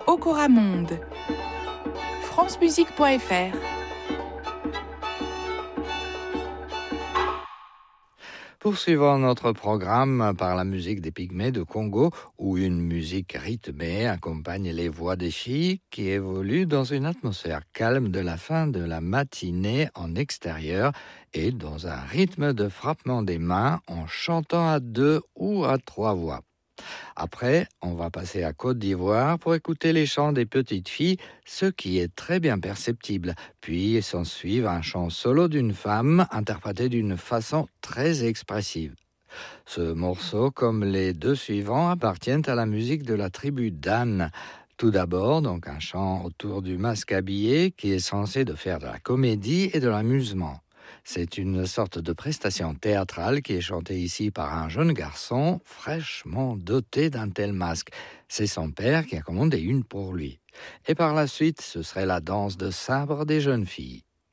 Okoramonde. francemusique.fr. Poursuivons notre programme par la musique des Pygmées de Congo, où une musique rythmée accompagne les voix des filles qui évoluent dans une atmosphère calme de la fin de la matinée en extérieur et dans un rythme de frappement des mains en chantant à 2 ou à 3 voix. Après, on va passer à Côte d'Ivoire pour écouter les chants des petites filles, ce qui est très bien perceptible. Puis s'ensuit un chant solo d'une femme interprété d'une façon très expressive. Ce morceau, comme les deux suivants, appartiennent à la musique de la tribu Dan. Tout d'abord, donc un chant autour du masque habillé qui est censé de faire de la comédie et de l'amusement. C'est une sorte de prestation théâtrale qui est chantée ici par un jeune garçon fraîchement doté d'un tel masque. C'est son père qui a commandé une pour lui. Et par la suite, ce serait la danse de sabre des jeunes filles.